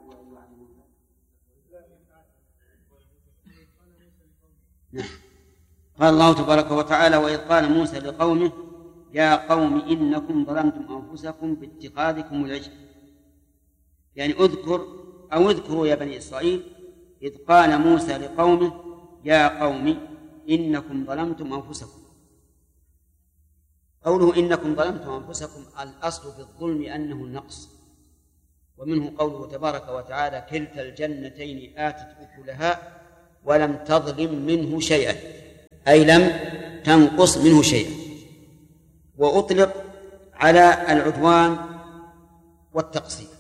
قال الله تبارك وتعالى: وإذ قال موسى لقومه يا قوم إنكم ظلمتم أنفسكم باتخاذكم العجل، يعني اذكروا يا بني إسرائيل إذ قال موسى لقومه يا قوم إنكم ظلمتم أنفسكم. قوله إنكم ظلمتم أنفسكم الأصل في الظلم أنه النقص، ومنه قوله تبارك وتعالى: كلتا الجنتين آتت أكلها ولم تظلم منه شيئا، أي لم تنقص منه شيئا. وأطلق على العدوان والتقصير،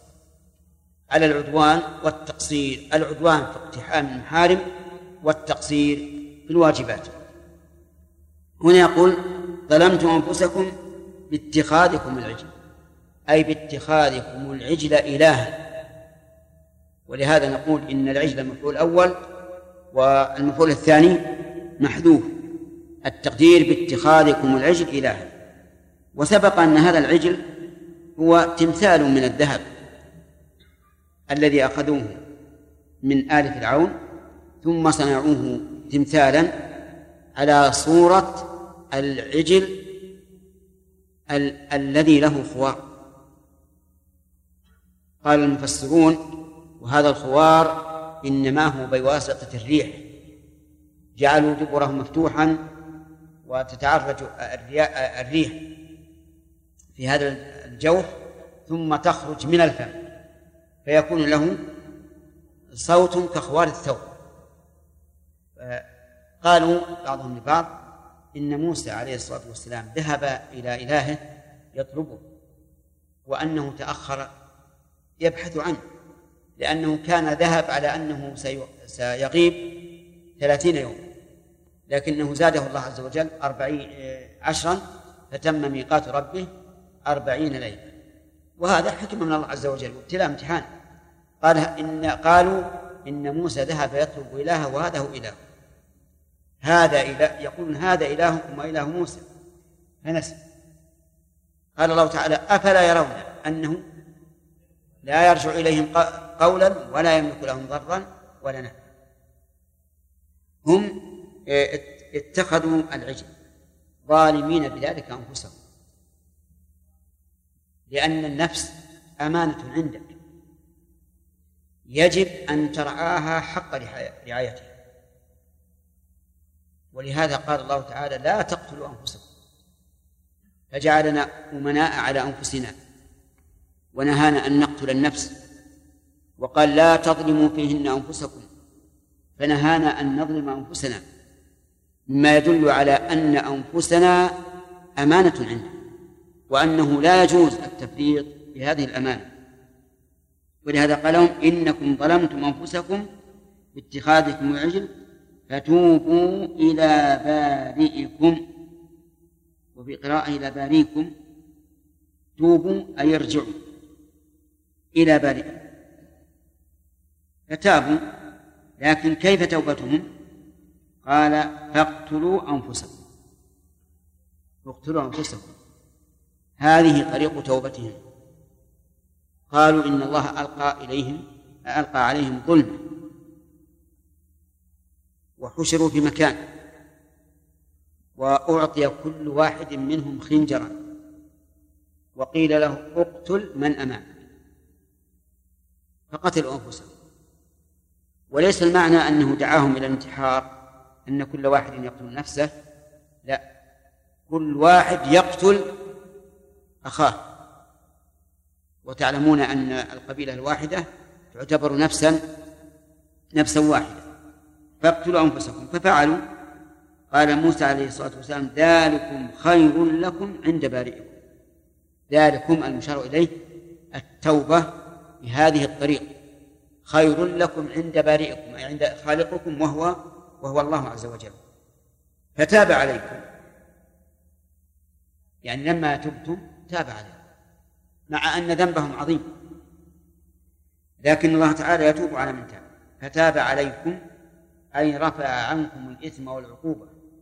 العدوان في اقتحام المحارم والتقصير في الواجبات. هنا يقول: ظلمتم أنفسكم باتخاذكم العجل، أي باتخاذكم العجل إلها. ولهذا نقول إن العجل المفعول الأول والمفعول الثاني محذوف، التقدير باتخاذكم العجل إلها. وسبق أن هذا العجل هو تمثال من الذهب الذي أخذوه من آل فرعون ثم صنعوه تمثالا على صورة العجل الذي له خوار. قال المفسرون: وهذا الخوار إنما هو بواسطة الريح، جعلوا دبره مفتوحا وتتعرج الريح في هذا الجوف ثم تخرج من الفم فيكون له صوت كخوار الثوب. قالوا بعضهم لبعض إن موسى عليه الصلاة والسلام ذهب إلى إلهه يطلبه، وأنه تأخر يبحث عنه، لأنه كان ذهب على أنه سيغيب 30 يوم، لكنه زاده الله عز وجل 10 فتم ميقات ربه 40 ليلة. وهذا حكمة من الله عز وجل وابتلاء امتحان. قالوا إن موسى ذهب يطلب إلهه وهذا هو إله، هذا إله، يقولون هذا إلهكم وإله موسى فنسي. قال الله تعالى: أفلا يرون أنه لا يرجع إليهم قولا ولا يملك لهم ضرا ولا نفعا. هم اتخذوا العجل ظالمين بذلك أنفسهم، لأن النفس أمانة عندك يجب أن ترعاها حق رعايتها. ولهذا قال الله تعالى: لا تقتلوا أنفسكم، فجعلنا أمناء على أنفسنا ونهانا أن نقتل النفس، وقال: لا تظلموا فيهن أنفسكم، فنهانا أن نظلم أنفسنا، مما يدل على أن أنفسنا أمانة عنده، وأنه لا يجوز التفريط بهذه الأمانة. ولهذا قال لهم: إنكم ظلمتم أنفسكم باتخاذكم العجل فتوبوا إلى بارئكم، وفي قراءة إلى بارئكم، توبوا أي ارجعوا إلى بارئكم. فتابوا، لكن كيف توبتهم؟ قال: فاقتلوا أنفسكم، هذه طريق توبتهم. قالوا إن الله ألقى عليهم ظلما وحشروا في مكان، وأعطي كل واحد منهم خنجرا وقيل له: اقتل من أمامك، فقتلوا أنفسهم. وليس المعنى أنه دعاهم إلى الانتحار، أن كل واحد يقتل نفسه، لا، كل واحد يقتل أخاه. وتعلمون أن القبيلة الواحدة تعتبر نفسا واحدة. فاقتلوا أنفسكم، ففعلوا. قال موسى عليه الصلاة والسلام: ذلكم خير لكم عند بارئكم. ذلكم المشار إليه التوبة بهذه الطريقة، خير لكم عند بارئكم أي عند خالقكم وهو الله عز وجل. فتاب عليكم، يعني لما تبتم تاب عليكم، مع أن ذنبهم عظيم، لكن الله تعالى يتوب على من تاب. فتاب عليكم أي رفع عنكم الإثم والعقوبة،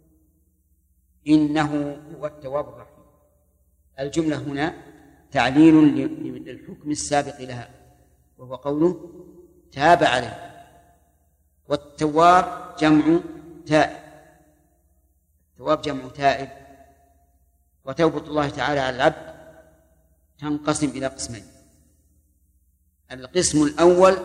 إنه هو التواب الرحيم. الجملة هنا تعليل للحكم السابق لها، وهو قوله: تاب عليه. والتواب جمع تائب، التواب جمع تائب. وتوبة الله تعالى على العبد تنقسم إلى قسمين: القسم الأول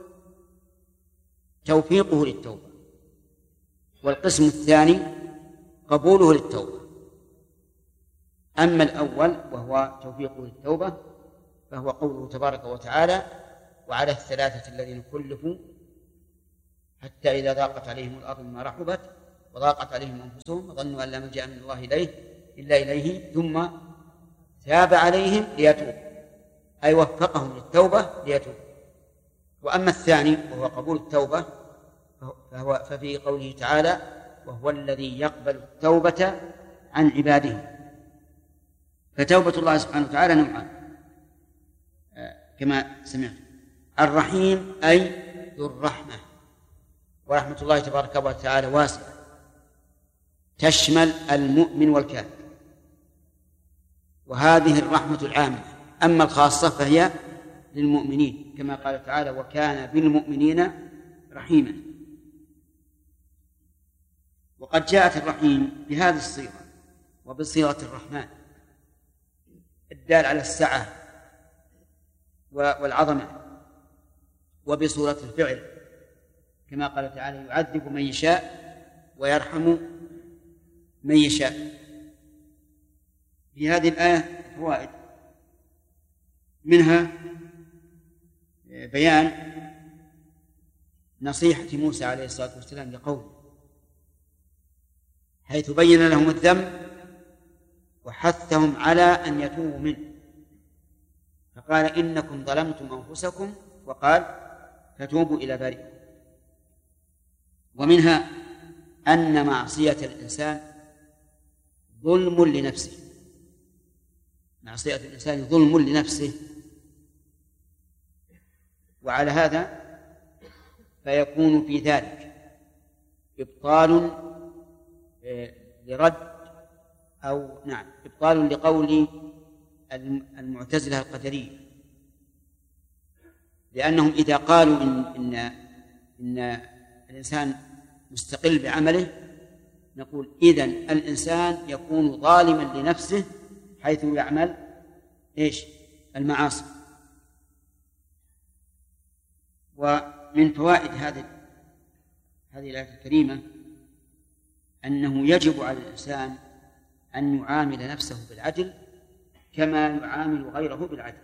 توفيقه للتوبة، والقسم الثاني قبوله للتوبة. أما الأول وهو توفيقه للتوبة فهو قوله تبارك وتعالى: وعلى الثلاثة الذين كلفوا حتى إذا ضاقت عليهم الأرض بما رحبت وضاقت عليهم أنفسهم وظنوا أن لا ملجأ من الله إلا إليه ثم تاب عليهم ليتوبوا، أي وفقهم للتوبة ليتوبوا. وأما الثاني وهو قبول التوبة ففي قوله تعالى: وهو الذي يقبل التوبة عن عباده. فتوبة الله سبحانه وتعالى نوعان كما سمعت: الرحيم أي ذو الرحمة، ورحمة الله تبارك وتعالى واسعة تشمل المؤمن والكافر، وهذه الرحمة العامة. أما الخاصة فهي للمؤمنين كما قال تعالى: وكان بالمؤمنين رحيما. وقد جاءت الرحيم بهذه الصيغة وبصيغة الرحمن الدال على السعة والعظمة، وبصورة الفعل كما قال تعالى: يعذب من يشاء ويرحم من يشاء. في هذه الآية فوائد، منها بيان نصيحة موسى عليه الصلاة والسلام لقومه، حيث بين لهم الذنب وحثهم على أن يتوبوا منه، فقال: إنكم ظلمتم أنفسكم، وقال: فتوبوا إلى بارئكم. ومنها أن معصية الإنسان ظلم لنفسه، معصية الإنسان ظلم لنفسه، وعلى هذا فيكون في ذلك إبطال لرد إبطال لقول المعتزلة القدرية، لأنهم إذا قالوا إن الإنسان مستقل بعمله نقول إذن الإنسان يكون ظالما لنفسه حيث يعمل المعاصي. ومن فوائد هذه الآية الكريمة أنه يجب على الإنسان أن يعامل نفسه بالعدل كما يعامل غيره بالعدل،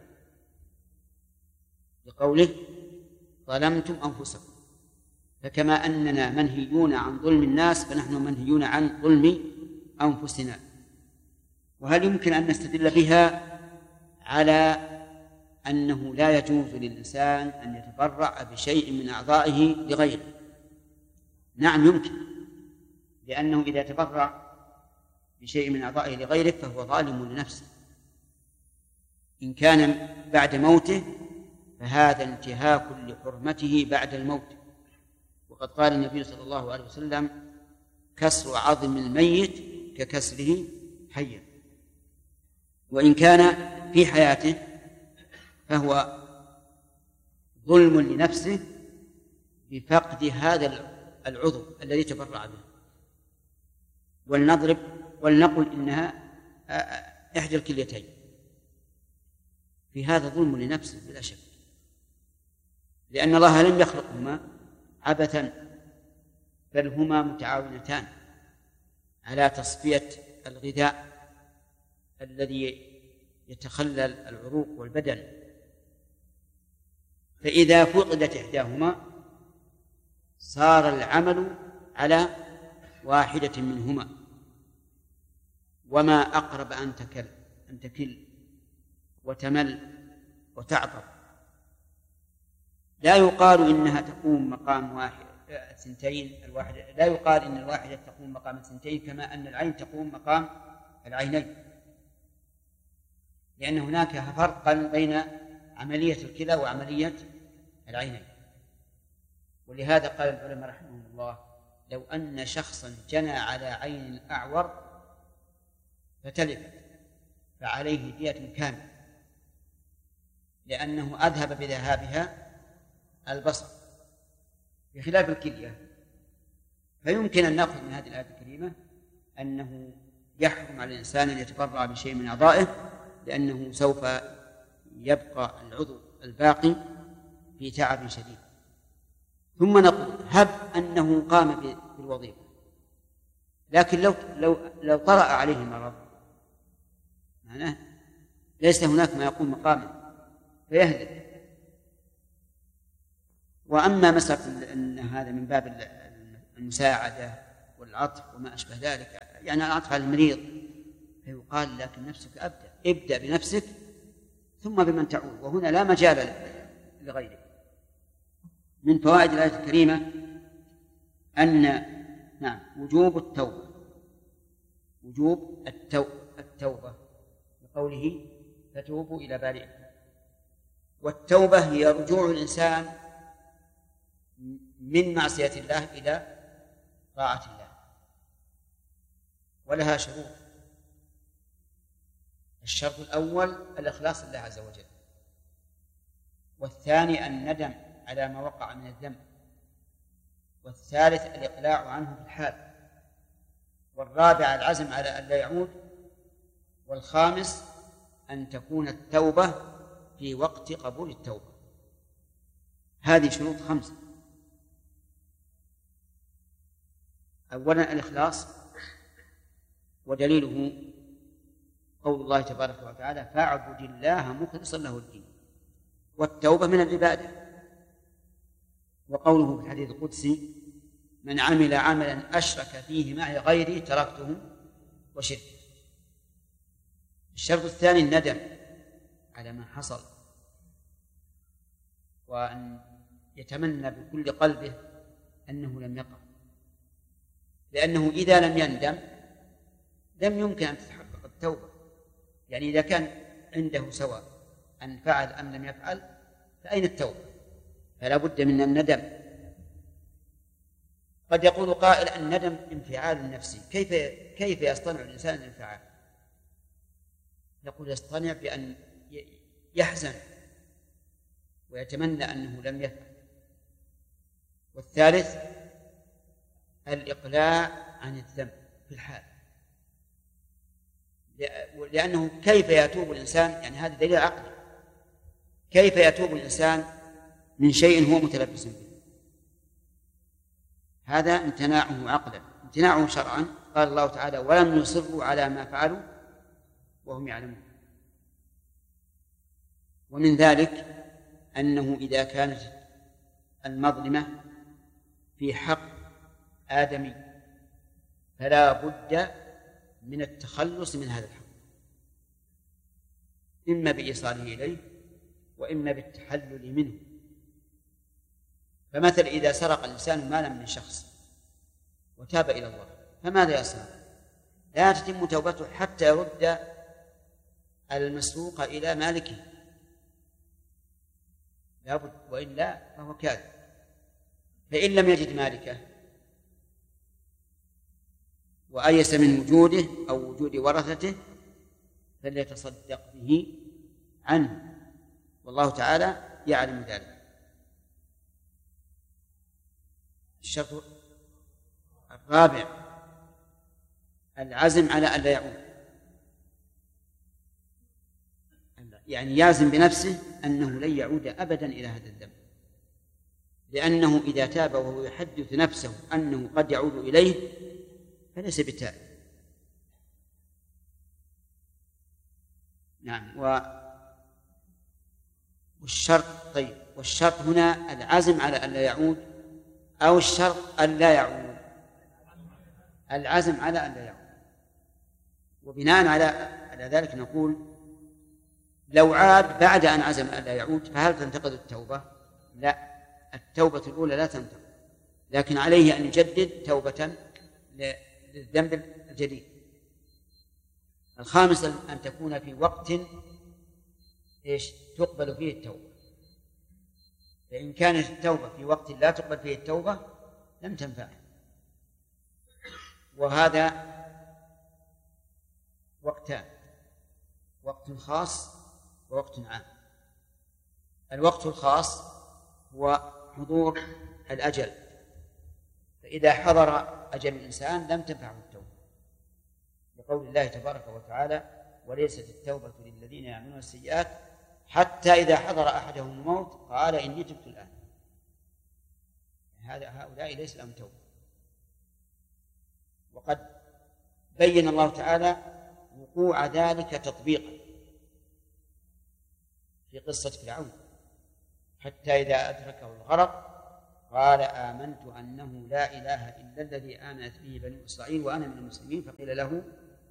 لقوله: ظلمتم أنفسكم. فكما أننا منهيون عن ظلم الناس فنحن منهيون عن ظلم أنفسنا. وهل يمكن أن نستدل بها على أنه لا يجوز للإنسان أن يتبرع بشيء من أعضائه لغيره؟ نعم يمكن، لأنه إذا تبرع بشيء من أعضائه لغيره فهو ظالم لنفسه. إن كان بعد موته فهذا انتهاك لحرمته بعد الموت، وقد قال النبي صلى الله عليه وسلم: كسر عظم الميت ككسره حيا. وإن كان في حياته فهو ظلم لنفسه بفقد هذا العضو الذي تبرع به. ولنقل إنها إحدى الكليتين، في هذا ظلم لنفسه بلا شك، لأن الله لم يخلقهما عبثا، بل هما متعاونتان على تصفية الغذاء الذي يتخلل العروق والبدن. فإذا فقدت إحداهما صار العمل على واحدة منهما، وما أقرب أن تكل وتمل وتعطب. لا يقال إنها تقوم مقام واحد سنتين، الواحدة لا يقال إن الواحدة تقوم مقام السنتين كما أن العين تقوم مقام العينين، لأن هناك فرقا بين عملية الكلى وعملية العينين. ولهذا قال العلماء رحمهم الله: لو أن شخصا جنى على عين أعور فتلفت فعليه دية كاملة، لأنه أذهب بذهابها البصر، بخلاف الكلية. فيمكن أن نأخذ من هذه الآية الكريمة أنه يحرم على الإنسان أن يتبرع بشيء من أعضائه، لأنه سوف يبقى العضو الباقي في تعب شديد. ثم نقول هب أنه قام بالوظيفة، لكن لو طرأ عليه المرض معناه ليس هناك ما يقوم مقامه فيهلك. وأما مسألة أن هذا من باب المساعدة والعطف وما أشبه ذلك، يعني العطف على المريض، فيقال لكن نفسك ابدأ بنفسك ثم بمن تعود، وهنا لا مجال لغيره. من فوائد الآية الكريمة أن وجوب التوبة، وجوب التوبة بقوله فتوبوا إلى بارئكم. والتوبة هي رجوع الإنسان من معصية الله إلى طاعة الله، ولها شروط. الشرط الأول الإخلاص لله عز وجل، والثاني الندم على ما وقع من الذنب، والثالث الإقلاع عنه في الحال، والرابع العزم على أن لا يعود، والخامس أن تكون التوبة في وقت قبول التوبة. هذه شروط 5. أولا الإخلاص، ودليله قول الله تبارك وتعالى فاعبد الله مخلصا له الدين، والتوبة من العبادة، وقوله في الحديث القدسي من عمل عملا أشرك فيه معي غيري تركته وشركه. الشرط الثاني الندم على ما حصل، وأن يتمنى بكل قلبه أنه لم يقع، لأنه إذا لم يندم لم يمكن أن تتحقق التوبة. يعني إذا كان عنده سواء أن فعل أم لم يفعل فأين التوبة؟ فلا بد من الندم. قد يقول قائل الندم انفعال نفسي، كيف يصطنع الإنسان الانفعال؟ يقول يصطنع بأن يحزن ويتمنى أنه لم يفعل. والثالث الإقلاع عن الذنب في الحال، لأنه كيف يتوب الإنسان، يعني هذا دليل عقلي، كيف يتوب الإنسان من شيء هو متلبس به؟ هذا امتناعه عقلا. امتناعه شرعا قال الله تعالى ولم يصروا على ما فعلوا وهم يعلمون. ومن ذلك أنه إذا كانت المظلمة في حق آدمي فلا بد من التخلص من هذا الحق، إما بإيصاله إليه وإما بالتحلل منه. فمثل إذا سرق الإنسان مالا من شخص وتاب إلى الله فماذا يصنع؟ لا تتم توبته حتى يرد المسروق إلى مالكه، لا بد، وإلا فهو كاذب. فإن لم يجد مالكه وأيس من وجوده أو وجود ورثته فليتصدق به عنه، والله تعالى يعلم ذلك. الشرط الرابع العزم على أن لا يعود، يعني يعزم بنفسه أنه لن يعود أبدا إلى هذا الذنب، لأنه إذا تاب وهو يحدث نفسه أنه قد يعود إليه فليس بتائب. نعم. والشرط طيب، والشرط هنا العزم على أن لا يعود أو الشرط أن لا يعود؟ العزم على أن لا يعود. وبناء على ذلك نقول لو عاد بعد أن عزم أن لا يعود فهل تنتقد التوبة؟ لا، التوبة الأولى لا تنتقد، لكن عليه أن يجدد توبة للذنب الجديد. الخامس أن تكون في وقت تقبل فيه التوبة، فإن كانت التوبة في وقت لا تقبل فيه التوبة لم تنفع. وهذا وقتان، وقت خاص ووقت عام. الوقت الخاص هو حضور الأجل، فإذا حضر أجل الإنسان لم تنفعه التوبة، لقول الله تبارك وتعالى: وليست التوبة للذين يعملون السيئات حتى إذا حضر أحدهم الموت قال إني تبت الآن. هؤلاء ليس لهم توبة. وقد بين الله تعالى وقوع ذلك تطبيقا في قصة فرعون، حتى إذا أدركه الغرق قال آمنت أنه لا إله إلا الذي آمنت به بنو إسرائيل وأنا من المسلمين، فقيل له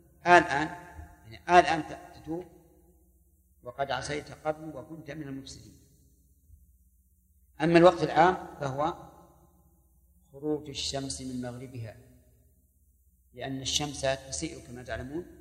الآن تتوب وقد عصيت قبل وكنت من المفسدين. أما الوقت العام فهو خروج الشمس من مغربها، لأن الشمس تسير كما تعلمون